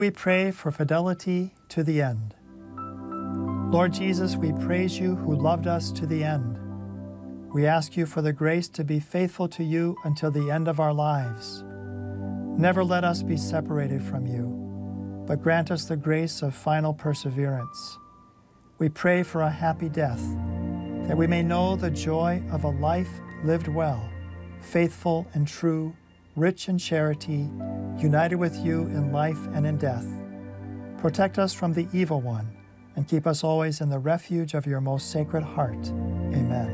We pray for fidelity to the end. Lord Jesus, we praise you who loved us to the end. We ask you for the grace to be faithful to you until the end of our lives. Never let us be separated from you, but grant us the grace of final perseverance. We pray for a happy death, that we may know the joy of a life lived well, faithful and true, rich in charity, united with you in life and in death. Protect us from the evil one, and keep us always in the refuge of your most sacred heart. Amen.